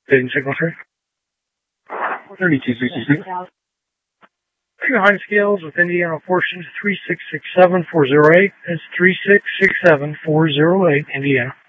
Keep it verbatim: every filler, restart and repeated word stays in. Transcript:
Fitting signal tree. thirty-two sixty-six. Two Heinz scales with Indiana portions three six six seven four zero eight. That's three six six seven four zero eight, Indiana.